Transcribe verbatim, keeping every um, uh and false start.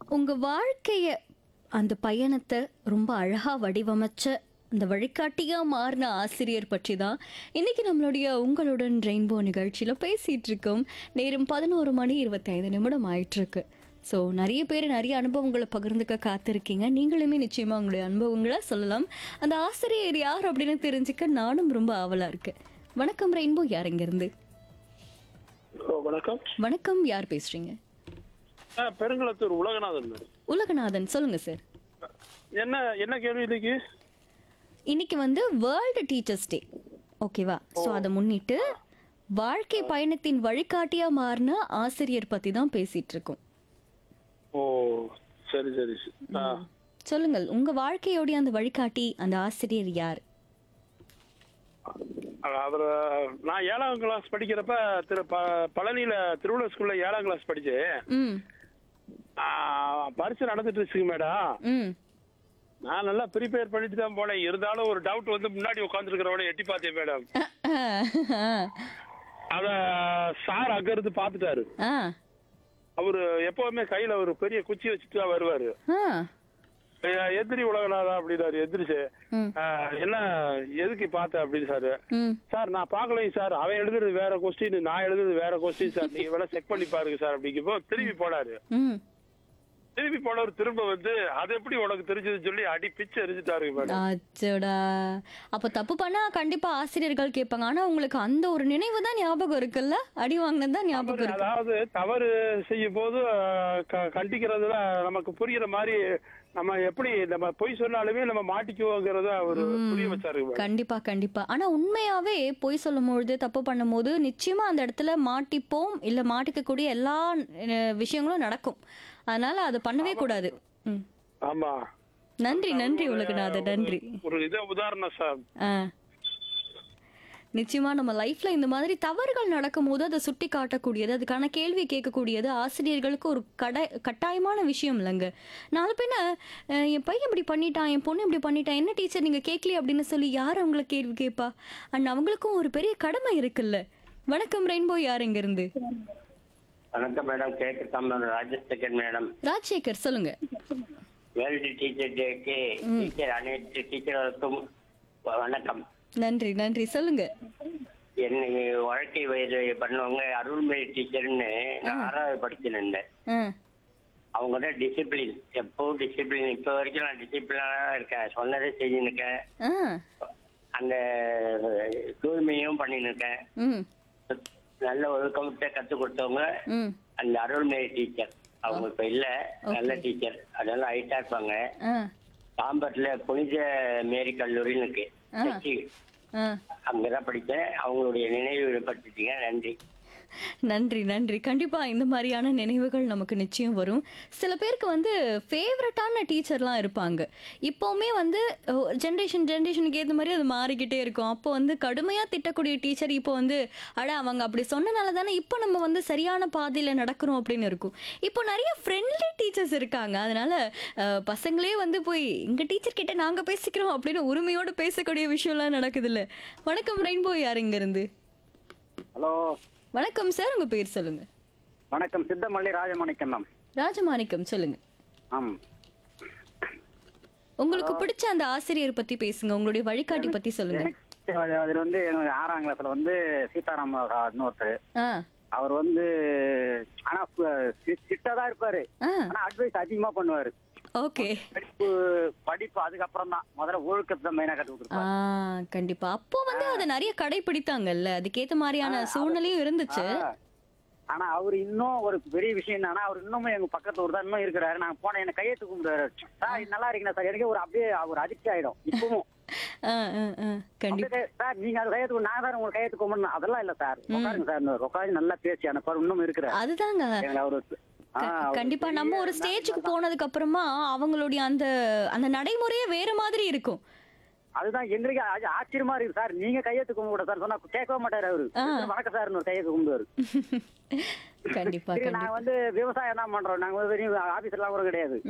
உங்க வாழ்க்கைய அந்த பயணத்தை ரொம்ப அழகா வடிவமைச்ச அந்த வழிகாட்டியா மாறின ஆசிரியர் பற்றி தான் இன்னைக்கு நம்மளுடைய உங்களுடன் ரெயின்போ நிகழ்ச்சியில பேசிட்டு இருக்கோம். நேரம் பதினோரு மணி இருபத்தி ஐந்து நிமிடம் ஆயிட்டு இருக்கு. ஸோ நிறைய பேர் நிறைய அனுபவங்களை பகிர்ந்துக்க காத்திருக்கீங்க. நீங்களுமே நிச்சயமா உங்களுடைய அனுபவங்களை சொல்லலாம். அந்த ஆசிரியர் யார் அப்படின்னு தெரிஞ்சுக்க நானும் ரொம்ப ஆவலா இருக்கேன். வணக்கம் ரெயின்போ, யார் இங்க இருந்து? ஹலோ, வணக்கம். வணக்கம், யார் பேசுறீங்க? ஆ, பெருங்குளத்தூர் உலகநாதன் மேடம். உலகநாதன், சொல்லுங்க சார். என்ன என்ன கேள்வி இன்னைக்கு? இன்னைக்கு வந்து வேர்ல்டு டீச்சர்ஸ் டே, ஓகேவா? ஸோ அதை முன்னிட்டு வாழ்க்கை பயணத்தின் வழிகாட்டியா மாறின ஆசிரியர் பத்தி தான் பேசிட்டு இருக்கோம். ஓ, சரி சரி சரி. ஆ, சொல்லுங்கள், உங்க வாழ்க்கையோடைய அந்த வழிகாட்டி, அந்த ஆசிரியர் யார்? அவர் நான் ஏழாம் கிளாஸ் படிக்கிறப்ப திரு ப- பழனியில திருவள்ளுவர் ஸ்கூல்ல ஏழாம் கிளாஸ் படிச்சு ம் ஆ, பரீட்சை நடந்துட்டு இருக்குங்க மேடம். ம் நான் நல்லா ப்ரிப்பேர் பண்ணிட்டு தான் போனேன். இருந்தாலும் ஒரு டவுட் வந்து முன்னாடி உட்காந்துருக்கிறவன எட்டி பார்த்தேன் மேடம். அத சார் அங்க இருந்து பாத்துட்டாரு. ஆ அவரு எப்பவுமே கையில ஒரு பெரிய குச்சி வச்சுட்டு தான் வருவாரு. ஆ ஐயா, எதிரி உலகநாதா அப்படின்னாரு. எதிரிச்சு ம் என்ன எதுக்கு பார்த்த அப்படின்னு சார். ம் சார் நான் பாக்கலைங்க சார், அவன் எழுதுறது வேற கொஸ்டின், நான் எழுதுறது வேற கொஸ்டின் சார், நீங்க வேணா செக் பண்ணி பாருங்க சார் அப்படிங்கப்போ திரும்பி போனாரு. ம் திரும்பி போனவர் திரும்ப வந்து அது எப்படி உனக்கு தெரிஞ்சதுன்னு சொல்லி அடி பிச்சு எரிஞ்சுட்டாரு மேடம். அச்சோடா. அப்ப தப்பு பண்ணா கண்டிப்பா ஆசிரியர்கள் கேட்பாங்க. ஆனா உங்களுக்கு அந்த ஒரு நினைவு தான் ஞாபகம் இருக்குல்ல? அடி வாங்கினது தான் ஞாபகம் இருக்கு. அதாவது தவறு செய்யும் போது அஹ், க- கண்டிக்கிறதுல நமக்கு புரியுற மாதிரி நம்ம எப்படி நம்ம பொய் சொன்னாலுமே நம்ம மாட்டிக்குவோங்கிறத அவரு புரிய வச்சாரு மேடம். கண்டிப்பா கண்டிப்பா. ஆனா உண்மையாவே பொய் சொல்லும் பொழுது, தப்பு பண்ணும்போது நிச்சயமா அந்த இடத்துல மாட்டிப்போம், இல்ல மாட்டிக்கக்கூடிய எல்லா அஹ், விஷயங்களும் நடக்கும். அதனால அதை பண்ணவே கூடாது. ம். ஆமா, நன்றி நன்றி உலகநாதன், நன்றி. ஒரு இது உதாரணம் சார். ஆ நிச்சயமா நம்ம லைஃப்ல இந்த மாதிரி தவறுகள் நடக்கும்போது அதை சுட்டி காட்டக்கூடியது, அதுக்கான கேள்வி கேட்கக்கூடியது ஆசிரியர்களுக்கு ஒரு கடை கட்டாயமான விஷயம் இல்லைங்க. நாலு பின்ன அஹ், என் பையன் இப்படி பண்ணிட்டான், என் பொண்ணு இப்படி பண்ணிட்டான், என்ன டீச்சர் நீங்க கேட்கலையே அப்படின்னு சொல்லி யார் அவங்கள கேள்வி கேட்பா? அண்ட் அவங்களுக்கும் ஒரு பெரிய கடமை இருக்குல்ல. வணக்கம் ரெயின்போ, யார் இங்க இருந்து? வணக்கம் மேடம், கேக்கு தமிழ் ராஜசேகர் மேடம். ராஜசேகர், சொல்லுங்க. வேர்ல்டு டீச்சர் டேக்கு டீச்சர் அனைத்து டீச்சர்களுக்கும் வணக்கம். நன்றி நன்றி, சொல்லுங்க. என்னை வாழ்க்கை வயது பண்ணுவாங்க அருள்மொழி டீச்சர்னு நான் ஆறாவது படிச்சிருந்தேன். ஆ அவங்க தான் டிசிப்ளின், எப்பவும் டிசிப்ளின். இப்போ வரைக்கும் நான் டிசிப்ளினா இருக்கேன், சொன்னதே செஞ்சுன்னு இருக்கேன், ஆ அந்த தூய்மையும் பண்ணின்னு இருக்கேன். ம் நல்ல ஒழுக்கத்தை கற்றுக் கொடுத்தவங்க ம் அந்த அருள்மொழி டீச்சர். அவங்க இப்ப இல்ல, நல்ல Okay. டீச்சர், அதெல்லாம் ஹைட்டா இருப்பாங்க. ஆ தாம்பரத்துல புனித மேரி கல்லூரின்னு இருக்கு, ஆ. சர்ச்சு. ஆ அங்கதான் படித்தேன். அவங்களுடைய நினைவு படுத்திட்டீங்க, நன்றி. நன்றி நன்றி. கண்டிப்பா இந்த மாதிரியான நினைவுகள் நமக்கு நிச்சயம் வரும். சில பேருக்கு வந்து ஃபேவரட்டான டீச்சர்லாம் இருப்பாங்க. இப்போவுமே வந்து ஜென்ரேஷன் ஜென்ரேஷனுக்கு ஏற்ற மாதிரி அது மாறிக்கிட்டே இருக்கும். அப்போ வந்து கடுமையா திட்டக்கூடிய டீச்சர் இப்போ வந்து அட அவங்க அப்படி சொன்னனால தானே இப்போ நம்ம வந்து சரியான பாதையில நடக்கிறோம் அப்படின்னு இருக்கும். இப்போ நிறைய ஃப்ரெண்ட்லி டீச்சர்ஸ் இருக்காங்க. அதனால அஹ், பசங்களே வந்து போய் எங்க டீச்சர் கிட்ட நாங்க பேசிக்கிறோம் அப்படின்னு உரிமையோடு பேசக்கூடிய விஷயம்லாம் நடக்குது இல்ல. வணக்கம் ரெயின்போ, யார் இங்க இருந்து? ஹலோ, வணக்கம் சார், உங்க பேர் சொல்லுங்க. வணக்கம். சித்தமல்லி ராஜமாணிக்கம் மேம். ராஜமாணிக்கம், சொல்லுங்க. ஆம், உங்களுக்கு பிடிச்ச அந்த ஆசிரியர் பத்தி பேசுங்க, உங்களுடைய வழிகாட்டி பத்தி சொல்லுங்க. எனக்கு அதுல வந்து எனக்கு ஆறாம் கிளாஸ்ல வந்து சீதாராம் இன்னொருத்தர். ஆ அவர் வந்து ஆனா சிட்டா தான் இருப்பாரு, ஆ ஆனா அட்வைஸ் அதிகமா பண்ணுவாரு. ஓகே. படிப்பு படிப்பு அதுக்கப்புறம் தான், முதல்ல ஒழுக்கத்தை மெயினா கத்து ஆ கொடுத்துருப்பாரு. கண்டிப்பா. அப்போ வந்து அதை நிறைய கடைபிடித்தாங்கல்ல, அதுக்கேத்த மாதிரியான சூழ்நிலையும் இருந்துச்சு. ஆ. ஆனா அவர் இன்னும் ஒரு பெரிய விஷயம் என்னன்னா, அவர் இன்னமும் எங்க பக்கத்து ஊர் தான் இன்னும் இருக்கிறாரு. நான் போன என்ன கையெழுத்து கும்பிடுறாரு. சார் இது நல்லா இருக்கீங்களா சார், எனக்கு ஒரு அப்படியே ஒரு அதிர்ச்சி ஆயிடும் இப்பவும். ஆ, ஆ, ஆ, கண்டிப்பா. அப்படியே, சார் நீங்க அது கையெழுத்து நான் சார் உங்களுக்கு கையெழுத்து கும்பிடணும் அதெல்லாம் இல்ல சார், உட்காருங்க சார், உட்காந்து நல்லா பேசி அனுப்பாரு. இன்னும் இருக்கிறாரு அதுதாங்க. எங்களை அவரு. ஆ, க- அவரு கண்டிப்பா நம்ம ஒரு பெரிய ஸ்டேஜுக்கு போனதுக்கு அப்புறமா அவங்களுடைய அந்த அந்த நடைமுறையே வேற மாதிரி இருக்கும். அதுதான் எங்களுக்கு ஆ- ஆச்சரியமா இருக்கு சார். நீங்க கையெழுத்து கும்பிட சார் சொன்னா கேட்கவே மாட்டாரு அவரு. ஆ. வணக்கம் சார் ஒரு கையெழுத்து கும்பிடுவாரு. கண்டிப்பா சரி, கண்டிப்பா. நாங்க வந்து விவசாயம் தான் பண்றோம், நாங்க வந்து ஆபீஸ் எல்லாம் கூட கிடையாது.